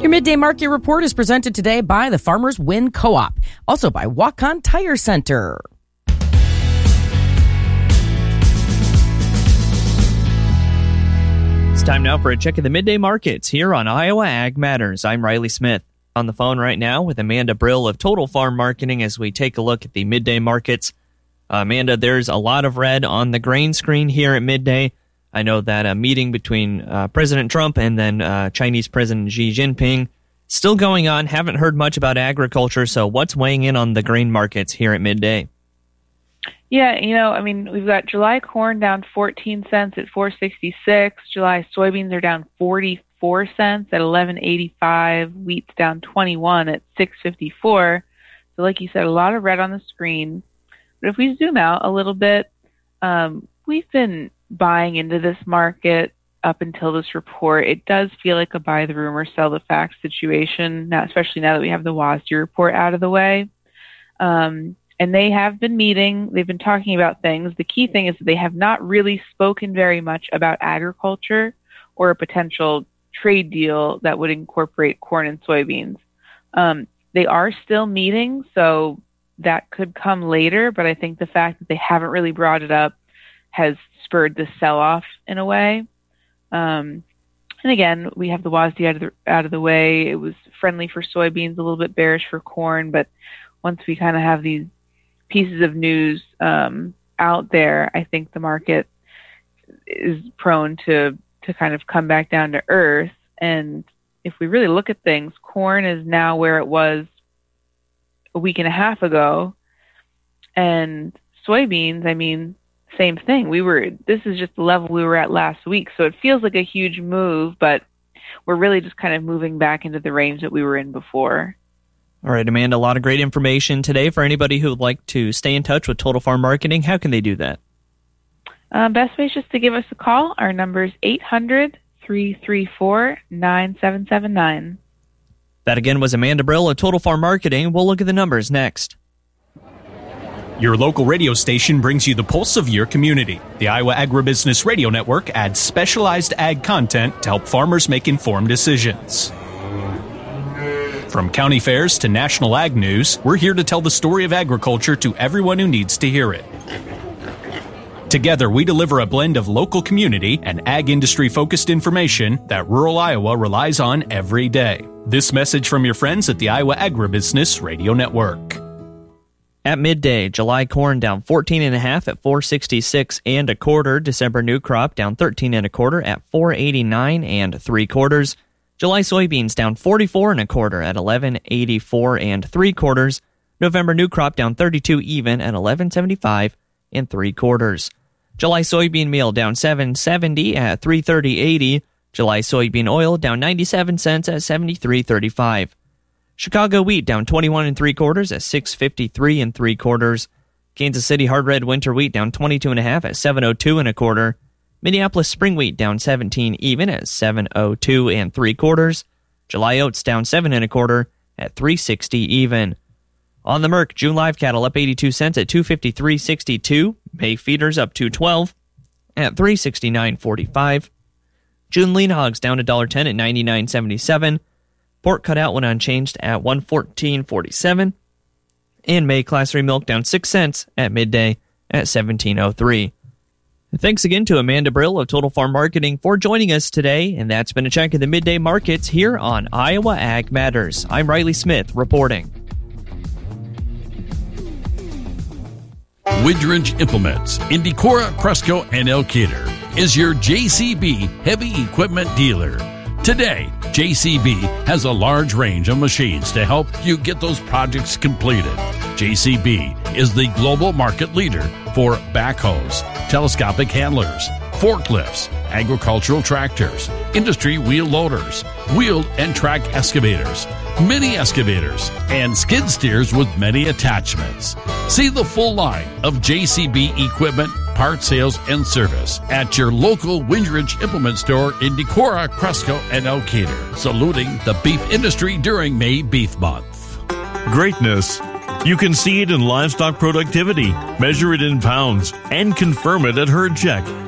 Your Midday Market Report is presented today by the Farmers Win Co-op, also by Waukon Tire Center. It's time now for a check of the midday markets here on Iowa Ag Matters. I'm Riley Smith. On the phone right now with Amanda Brill of Total Farm Marketing as we take a look at the midday markets. Amanda, there's a lot of red on the grain screen here at midday. I know that a meeting between President Trump and then Chinese President Xi Jinping still going on. Haven't heard much about agriculture, so what's weighing in on the grain markets here at midday? Yeah, we've got July corn down 14 cents at $4.66. July soybeans are down 44 cents at $11.85. Wheat's down 21 at $6.54. So like you said, a lot of red on the screen. But if we zoom out a little bit, we've been buying into this market up until this report. It does feel like a buy the rumor, sell the facts situation, now, especially now that we have the WASDE report out of the way. And they have been meeting. They've been talking about things. The key thing is that they have not really spoken very much about agriculture or a potential trade deal that would incorporate corn and soybeans. They are still meeting, so that could come later, but I think the fact that they haven't really brought it up has spurred the sell-off in a way. And again, we have the WASDE out of the way. It was friendly for soybeans, a little bit bearish for corn, but once we kind of have these pieces of news out there, I think the market is prone to kind of come back down to earth. And if we really look at things, corn is now where it was a week and a half ago, and soybeans, same thing. This is just the level we were at last week. So it feels like a huge move, but we're really just kind of moving back into the range that we were in before. All right, Amanda, a lot of great information today. For anybody who would like to stay in touch with Total Farm Marketing, how can they do that? Best way is just to give us a call. Our number is 800-334-9779. That again was Amanda Brill of Total Farm Marketing. We'll look at the numbers next. Your local radio station brings you the pulse of your community. The Iowa Agribusiness Radio Network adds specialized ag content to help farmers make informed decisions. From county fairs to national ag news, we're here to tell the story of agriculture to everyone who needs to hear it. Together, we deliver a blend of local community and ag industry-focused information that rural Iowa relies on every day. This message from your friends at the Iowa Agribusiness Radio Network. At midday, July corn down 14.5 at $4.66 and a quarter. December new crop down 13 and a quarter at $4.89 and 3/4. July soybeans down 44 and a quarter at $11.84 and 3/4. November new crop down 32 even at $11.75 and 3/4. July soybean meal down $7.70 at $3.30.80. July soybean oil down 97 cents at $73.35. Chicago wheat down 21 and 3/4 at $6.53 and 3/4. Kansas City hard red winter wheat down 22.5 at $7.02 and a quarter. Minneapolis spring wheat down 17 even at $7.02 and 3/4. July oats down 7 and a quarter at $3.60 even. On the Merc, June live cattle up 82 cents at $253.62. May feeders up $2.12 at $369.45. June lean hogs down $1.10 at $99.77. Pork cutout went unchanged at $114.47. And May class 3 milk down 6 cents at midday at $17.03. Thanks again to Amanda Brill of Total Farm Marketing for joining us today, and that's been a check of the midday markets here on Iowa Ag Matters. I'm Riley Smith reporting. Widgeridge Implements in Decorah, Cresco, and Elkader is your JCB heavy equipment dealer. Today, JCB has a large range of machines to help you get those projects completed. JCB is the global market leader for backhoes, telescopic handlers, forklifts, agricultural tractors, industry wheel loaders, wheeled and track excavators, mini excavators, and skid steers with many attachments. See the full line of JCB equipment, part sales, and service at your local Widgeridge Implement store in Decorah, Cresco, and Elkader, saluting the beef industry during May Beef Month. Greatness. You can see it in livestock productivity, measure it in pounds, and confirm it at herd check.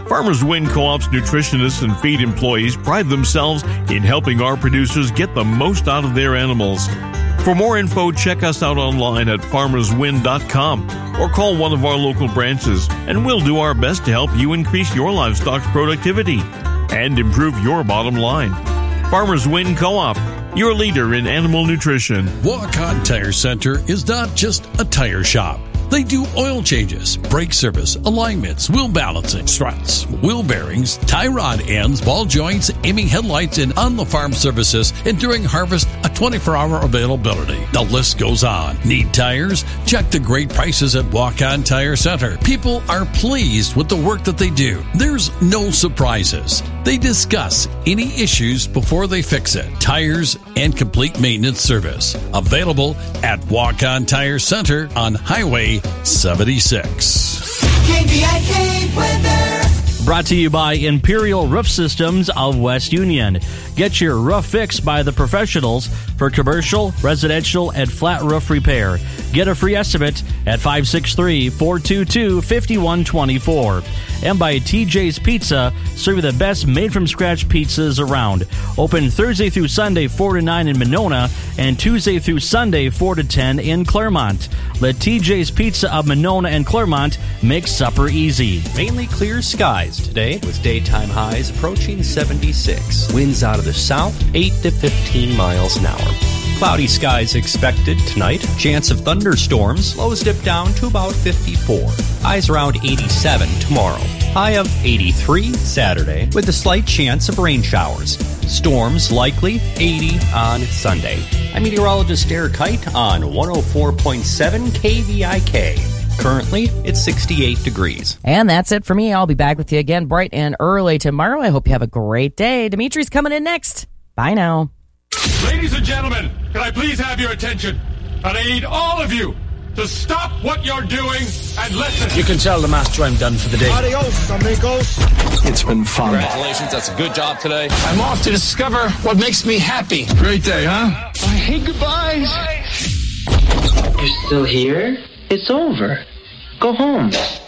Farmers Win Co-op's nutritionists and feed employees pride themselves in helping our producers get the most out of their animals. For more info, check us out online at farmerswin.com or call one of our local branches, and we'll do our best to help you increase your livestock's productivity and improve your bottom line. Farmers Win Co-op, your leader in animal nutrition. Walk-On Tire Center is not just a tire shop. They do oil changes, brake service, alignments, wheel balancing, struts, wheel bearings, tie rod ends, ball joints, aiming headlights, and on-the-farm services, and during harvest, a 24-hour availability. The list goes on. Need tires? Check the great prices at Walk-On Tire Center. People are pleased with the work that they do. There's no surprises. They discuss any issues before they fix it. Tires and complete maintenance service. Available at Walk-On Tire Center on Highway 76. KVIK weather. Brought to you by Imperial Roof Systems of West Union. Get your roof fixed by the professionals for commercial, residential, and flat roof repair. Get a free estimate at 563-422-5124. And by TJ's Pizza, serving the best made-from-scratch pizzas around. Open Thursday through Sunday, 4 to 9 in Monona, and Tuesday through Sunday, 4 to 10 in Claremont. Let TJ's Pizza of Monona and Claremont make supper easy. Mainly clear skies today with daytime highs approaching 76. Winds out of the south, 8 to 15 miles an hour. Cloudy skies expected tonight. Chance of thunderstorms. Lows dip down to about 54. Highs around 87 tomorrow. High of 83 Saturday with a slight chance of rain showers. Storms likely 80 on Sunday. I'm meteorologist Eric Height on 104.7 KVIK. Currently, it's 68 degrees. And that's it for me. I'll be back with you again bright and early tomorrow. I hope you have a great day. Dimitri's coming in next. Bye now. Ladies and gentlemen, can I please have your attention? And I need all of you to stop what you're doing and listen. You can tell the master I'm done for the day. Adios, amigos. It's been fun. Congratulations, that's a good job today. I'm off to discover what makes me happy. Great day, huh? I hate goodbyes. You're still here? It's over. Go home.